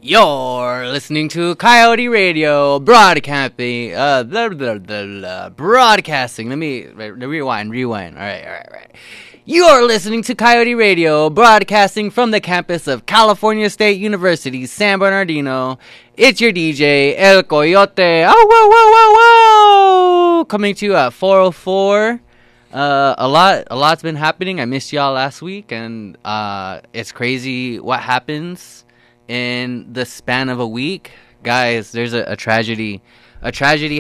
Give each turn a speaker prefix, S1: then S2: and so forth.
S1: You're listening to Coyote Radio broadcasting. Broadcasting. Let me rewind. All right. You're listening to Coyote Radio broadcasting from the campus of California State University, San Bernardino. It's your DJ El Coyote. Oh, whoa! Coming to you at 4:04. A lot's been happening. I missed y'all last week, and it's crazy what happens in the span of a week. Guys, there's a tragedy